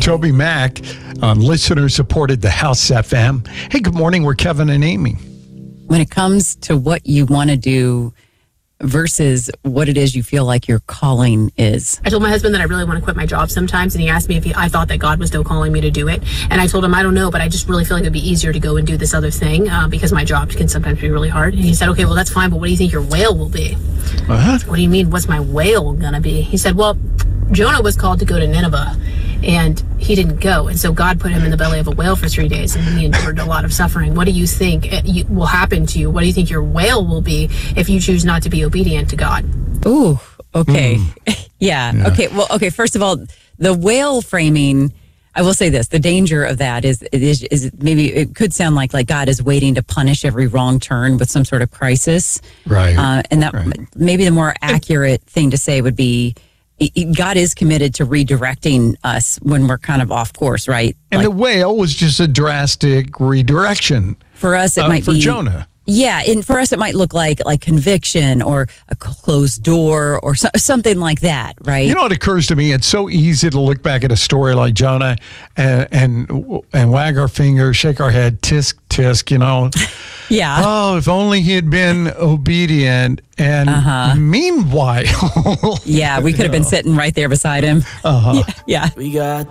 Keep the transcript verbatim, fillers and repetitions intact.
Toby Mack on listener-supported The House F M. Hey, good morning. We're Kevin and Amy. When it comes to what you want to do versus what it is you feel like your calling is. I told my husband that I really want to quit my job sometimes, and he asked me if he, I thought that God was still calling me to do it. And I told him, I don't know, but I just really feel like it'd be easier to go and do this other thing uh, because my job can sometimes be really hard. And he said, okay, well, that's fine, but what do you think your whale will be? What? What do you mean, what's my whale going to be? He said, well, Jonah was called to go to Nineveh, and he didn't go. And so God put him in the belly of a whale for three days, and he endured a lot of suffering. What do you think will happen to you? What do you think your whale will be if you choose not to be obedient to God? Ooh, okay. Mm. yeah. yeah. Okay. Well, okay. First of all, the whale framing, I will say this, the danger of that is, is, is maybe it could sound like, like God is waiting to punish every wrong turn with some sort of crisis. Right. Uh, and that right. maybe the more accurate thing to say would be, God is committed to redirecting us when we're kind of off course, right? And like, the whale was just a drastic redirection. For us, it uh, might for be... For Jonah. Yeah, and for us, it might look like like conviction or a closed door or so, something like that, right? You know, it occurs to me, it's so easy to look back at a story like Jonah and and, and wag our finger, shake our head, tisk, tisk, you know. Yeah. Oh, if only he had been obedient. And uh-huh. meanwhile... yeah, we could have been sitting right there beside him. Uh-huh. Yeah. yeah. We got